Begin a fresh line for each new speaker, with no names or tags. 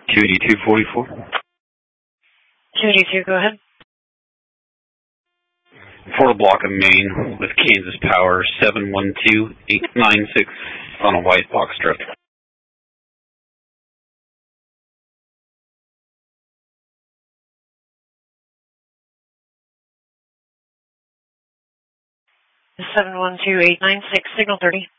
28244.
282, go ahead.
Portal block of Maine with Kansas Power 712896 on a white box strip.
The 712896, signal 30.